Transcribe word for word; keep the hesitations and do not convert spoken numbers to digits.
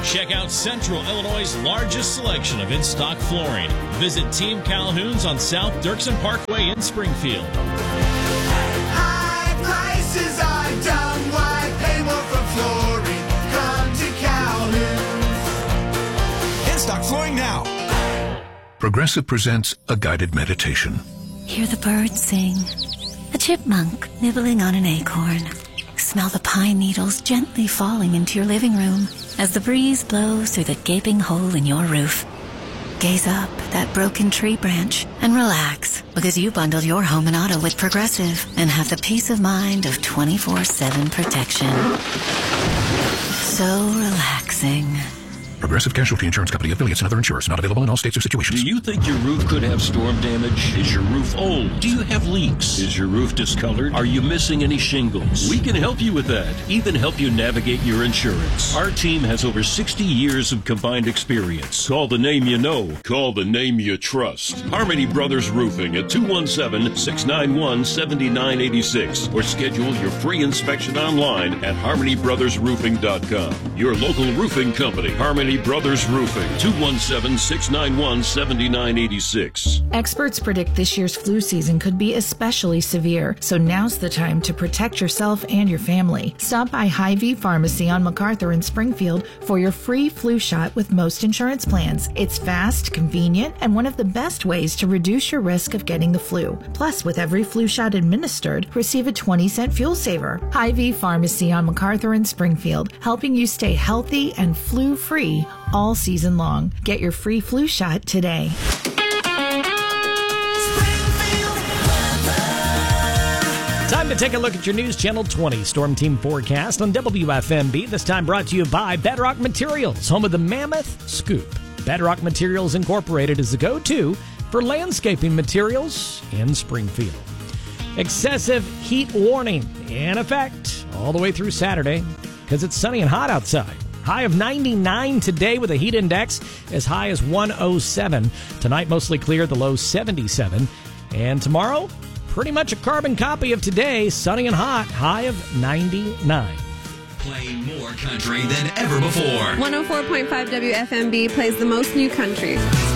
Check out Central Illinois' largest selection of in-stock flooring. Visit Team Calhoun's on South Dirksen Parkway in Springfield. High prices are dumb. Why pay more for flooring? Come to Calhoun's. In-stock flooring now. Progressive presents a guided meditation. Hear the birds sing. A chipmunk nibbling on an acorn. Smell the pine needles gently falling into your living room as the breeze blows through the gaping hole in your roof. Gaze up at that broken tree branch and relax, because you bundled your home and auto with Progressive and have the peace of mind of twenty-four seven protection. So relaxing. Progressive Casualty Insurance Company, affiliates, and other insurers. Not available in all states or situations. Do you think your roof could have storm damage? Is your roof old? Do you have leaks? Is your roof discolored? Are you missing any shingles? We can help you with that. Even help you navigate your insurance. Our team has over sixty years of combined experience. Call the name you know. Call the name you trust. Harmony Brothers Roofing at two one seven, six nine one, seven nine eight six or schedule your free inspection online at harmony brothers roofing dot com. Your local roofing company, Harmony Brothers Roofing, two one seven, six nine one, seven nine eight six. Experts predict this year's flu season could be especially severe, so now's the time to protect yourself and your family. Stop by Hy-Vee Pharmacy on MacArthur in Springfield for your free flu shot with most insurance plans. It's fast, convenient, and one of the best ways to reduce your risk of getting the flu. Plus, with every flu shot administered, receive a twenty cent fuel saver. Hy-Vee Pharmacy on MacArthur in Springfield, helping you stay healthy and flu-free all season long. Get your free flu shot today. Time to take a look at your News Channel twenty Storm Team forecast on W F M B. This time brought to you by Bedrock Materials, home of the Mammoth Scoop. Bedrock Materials Incorporated is the go-to for landscaping materials in Springfield. Excessive heat warning in effect all the way through Saturday because it's sunny and hot outside. High of ninety-nine today with a heat index as high as one oh seven. Tonight, mostly clear, the low seventy-seven. And tomorrow, pretty much a carbon copy of today, sunny and hot, high of ninety-nine. Playing more country than ever before. one oh four point five W F M B plays the most new country.